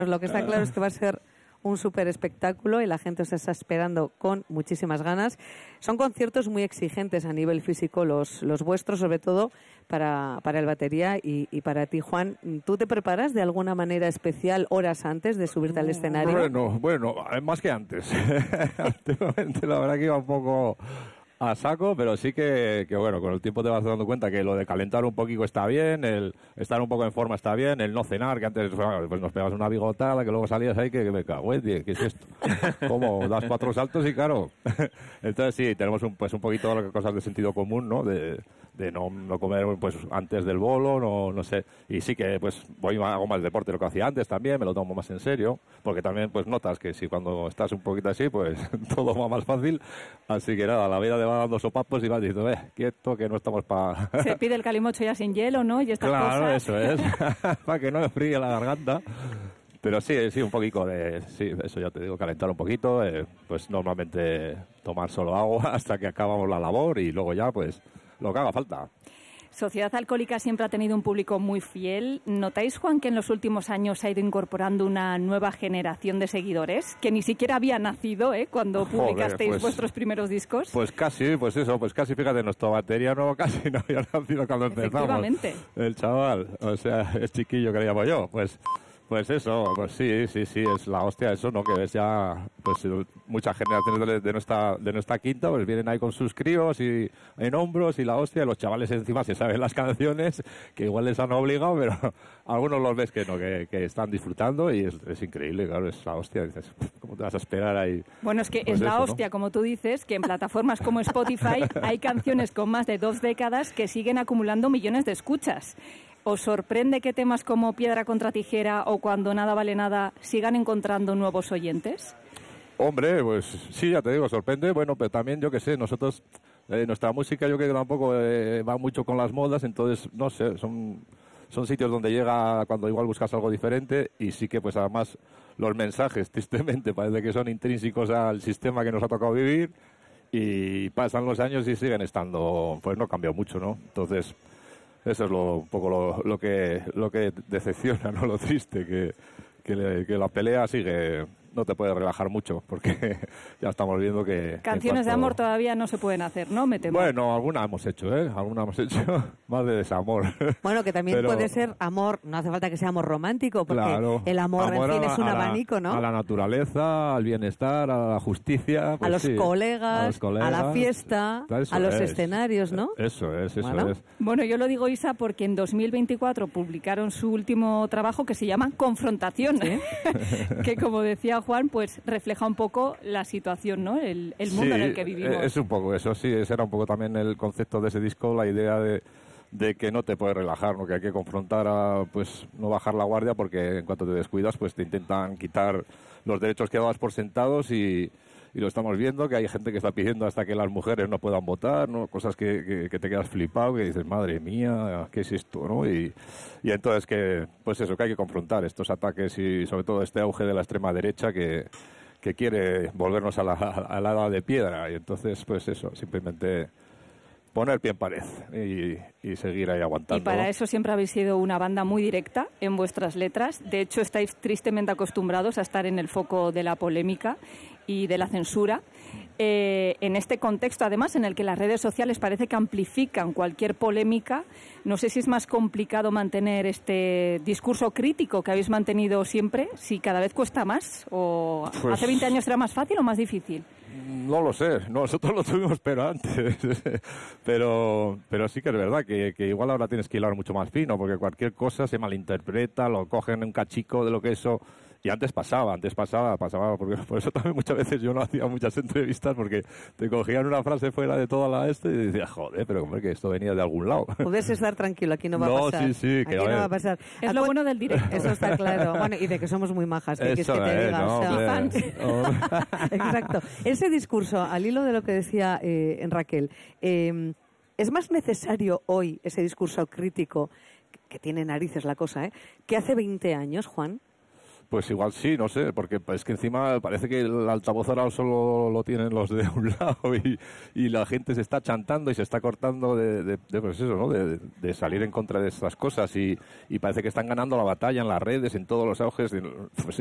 Lo que está claro es que va a ser un súper espectáculo y la gente os está esperando con muchísimas ganas. Son conciertos muy exigentes a nivel físico, los vuestros, sobre todo para el batería y para ti, Juan. ¿Tú te preparas de alguna manera especial horas antes de subirte al escenario? Bueno, más que antes. Antiguamente la verdad que iba un poco a saco, pero sí que bueno, con el tiempo te vas dando cuenta que lo de calentar un poquito está bien, el estar un poco en forma está bien, el no cenar, que antes pues nos pegas una bigotada, que luego salías ahí, que me cago, ¿qué es esto? ¿Cómo? Das 4 saltos y claro. Entonces sí, tenemos un poquito de cosas de sentido común, ¿no? De no comer pues antes del bolo, no sé. Y sí que pues hago más deporte de lo que hacía antes también, me lo tomo más en serio, porque también pues notas que si cuando estás un poquito así, pues todo va más fácil. Así que nada, la vida te va dando sopapos y vas diciendo, quieto, que no estamos para... Se pide el calimocho ya sin hielo, ¿no? Y estas claro, cosas. Eso es, para que no me fríe la garganta. Pero sí, un poquito sí, eso ya te digo, calentar un poquito, pues normalmente tomar solo agua hasta que acabamos la labor y luego ya, pues, lo que haga falta. Sociedad Alcohólica siempre ha tenido un público muy fiel. ¿Notáis, Juan, que en los últimos años se ha ido incorporando una nueva generación de seguidores que ni siquiera había nacido cuando publicasteis vuestros primeros discos? Pues casi, fíjate, nuestro batería no casi no había nacido cuando empezamos. Efectivamente. El chaval, o sea, es chiquillo que le llamo yo, pues eso, pues sí, es la hostia eso, ¿no? Que ves ya, pues muchas generaciones de nuestra quinta, pues vienen ahí con sus críos y en hombros y la hostia, y los chavales encima se saben las canciones, que igual les han obligado, pero algunos los ves que no, que están disfrutando y es increíble, claro, es la hostia, dices, ¿cómo te vas a esperar ahí? Bueno, es que pues es la eso, hostia, ¿no? Como tú dices, que en plataformas como Spotify hay canciones con más de 2 décadas que siguen acumulando millones de escuchas. ¿Os sorprende que temas como Piedra contra Tijera o Cuando nada vale nada sigan encontrando nuevos oyentes? Hombre, pues sí, ya te digo, sorprende. Bueno, pero también, yo qué sé, nosotros, nuestra música yo creo que tampoco va mucho con las modas, entonces, no sé, son sitios donde llega cuando igual buscas algo diferente y sí que pues además los mensajes, tristemente, parece que son intrínsecos al sistema que nos ha tocado vivir y pasan los años y siguen estando, pues no ha cambiado mucho, ¿no? Entonces... Eso es un poco lo que decepciona, ¿no? Lo triste, que la pelea sigue, no te puedes relajar mucho, porque ya estamos viendo que... Canciones de amor todavía no se pueden hacer, ¿no? Me temo. Bueno, alguna hemos hecho, más de desamor. Bueno, que también puede ser amor, no hace falta que sea amor romántico, porque claro, el amor en fin es un abanico, ¿no? A la naturaleza, al bienestar, a la justicia... Pues a los colegas, a la fiesta, a los escenarios, ¿no? Eso es. Bueno, yo lo digo, Isa, porque en 2024 publicaron su último trabajo que se llama Confrontación, que como decía Juan, pues refleja un poco la situación, ¿no? El mundo en el que vivimos. Es un poco eso, sí, ese era un poco también el concepto de ese disco, la idea de que no te puedes relajar, ¿no? Que hay que confrontar pues no bajar la guardia, porque en cuanto te descuidas, pues te intentan quitar los derechos que dabas por sentados y lo estamos viendo, que hay gente que está pidiendo hasta que las mujeres no puedan votar, ¿no? Cosas que te quedas flipado, que dices, madre mía, ¿qué es esto, no? Y entonces que, pues eso, que hay que confrontar estos ataques y sobre todo este auge de la extrema derecha que quiere volvernos a la edad de piedra. Y entonces, pues eso, simplemente poner pie en pared y seguir ahí aguantando. Y para eso siempre habéis sido una banda muy directa en vuestras letras. De hecho, estáis tristemente acostumbrados a estar en el foco de la polémica y de la censura. En este contexto, además, en el que las redes sociales parece que amplifican cualquier polémica, no sé si es más complicado mantener este discurso crítico que habéis mantenido siempre, si cada vez cuesta más, o pues, hace 20 años era más fácil o más difícil. No lo sé, nosotros lo tuvimos pero antes, pero sí que es verdad que igual ahora tienes que hilar mucho más fino, porque cualquier cosa se malinterpreta, lo cogen un cachico de lo que eso... Y antes pasaba, porque por eso también muchas veces yo no hacía muchas entrevistas, porque te cogían una frase fuera de toda la y decías, joder, pero hombre, que esto venía de algún lado. Puedes estar tranquilo, aquí no va a pasar. Sí, aquí no va a pasar. Es lo bueno del directo. Eso está claro. Bueno, y de que somos muy majas, que quieres que te diga. No, o sea, exacto. Ese discurso, al hilo de lo que decía Raquel, ¿es más necesario hoy ese discurso crítico, que tiene narices la cosa, que hace 20 años, Juan? Pues igual sí, no sé, porque es que encima parece que el altavoz ahora solo lo tienen los de un lado y la gente se está chantando y se está cortando pues eso, ¿no? De salir en contra de estas cosas y parece que están ganando la batalla en las redes, en todos los auges. Pues